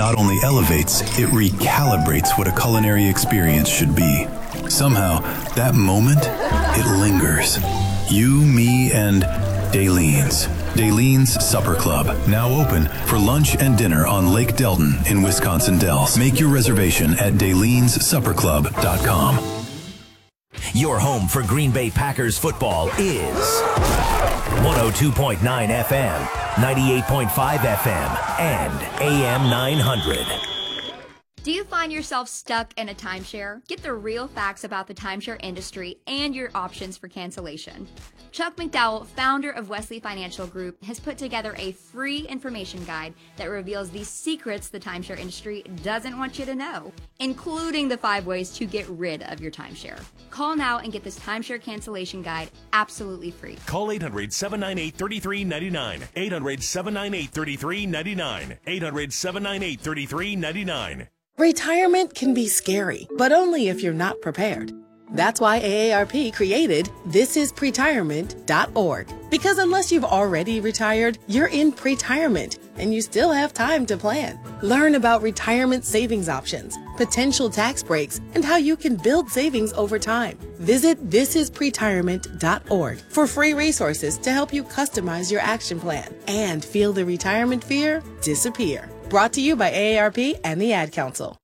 not only elevates, it recalibrates what a culinary experience should be. Somehow, that moment, it lingers. You, me, and Dalene's. Dalene's Supper Club, now open for lunch and dinner on Lake Delton in Wisconsin Dells. Make your reservation at Dalene'sSupperClub.com. Your home for Green Bay Packers football is 102.9 FM, 98.5 FM, and AM 900. Do you find yourself stuck in a timeshare? Get the real facts about the timeshare industry and your options for cancellation. Chuck McDowell, founder of Wesley Financial Group, has put together a free information guide that reveals the secrets the timeshare industry doesn't want you to know, including the 5 ways to get rid of your timeshare. Call now and get this timeshare cancellation guide absolutely free. Call 800-798-3399. 800-798-3399. 800-798-3399. Retirement can be scary, but only if you're not prepared. That's why AARP created thisispretirement.org. Because unless you've already retired, you're in pretirement, and you still have time to plan. Learn about retirement savings options, potential tax breaks, and how you can build savings over time. Visit thisispretirement.org for free resources to help you customize your action plan and feel the retirement fear disappear. Brought to you by AARP and the Ad Council.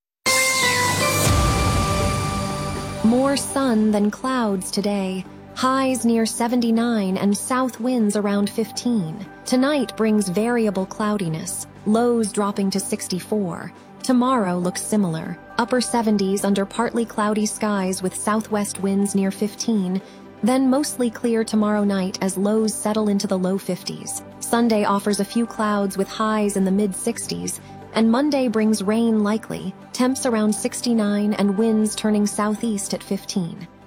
More sun than clouds today. Highs near 79 and south winds around 15. Tonight brings variable cloudiness. Lows dropping to 64. Tomorrow looks similar. Upper 70s under partly cloudy skies with southwest winds near 15. Then mostly clear tomorrow night as lows settle into the low 50s. Sunday offers a few clouds with highs in the mid-60s. And Monday brings rain likely, temps around 69 and winds turning southeast at 15.